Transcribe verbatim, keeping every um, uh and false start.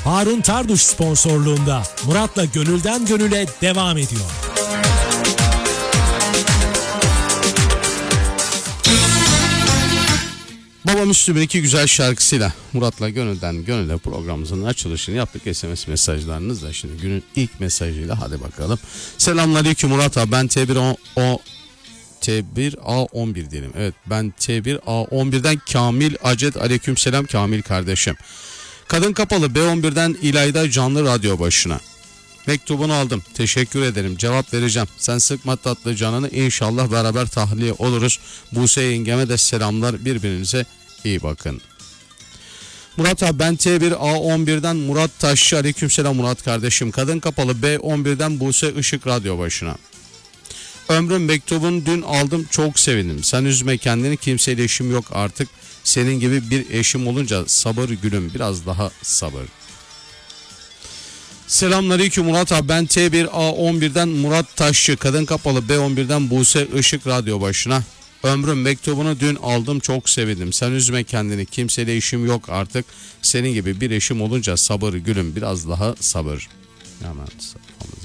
Harun Tarduş sponsorluğunda Murat'la Gönülden Gönüle devam ediyor. Baba Müslüm'ün iki güzel şarkısıyla Murat'la Gönülden Gönüle programımızın açılışını yaptık. S M S mesajlarınızla şimdi günün ilk mesajıyla hadi bakalım. Selamünaleyküm Murat abi, ben T bir O, o T bir A on bir diyelim. Evet, ben T bir A on birden Kamil Acet. Aleykümselam Kamil kardeşim. Kadın Kapalı B on birden İlayda canlı radyo başına. Mektubunu aldım. Teşekkür ederim. Cevap vereceğim. Sen sıkma tatlı canını. İnşallah beraber tahliye oluruz. Buse yengeme de selamlar. Birbirinize iyi bakın. Murat abi, ben T bir A on birden Murat Taşçı. Aleykümselam Murat kardeşim. Kadın Kapalı B on birden Buse Işık radyo başına. Ömrüm, mektubunu dün aldım, çok sevindim. Sen üzme kendini, kimseyle işim yok artık. Senin gibi bir eşim olunca sabır gülüm, biraz daha sabır. Selamünaleyküm Murat abi, ben T bir A on birden Murat Taşçı. Kadın Kapalı B on birden Buse Işık radyo başına. Ömrüm, mektubunu dün aldım, çok sevindim. Sen üzme kendini, kimseyle işim yok artık. Senin gibi bir eşim olunca sabır gülüm, biraz daha sabır. Hemen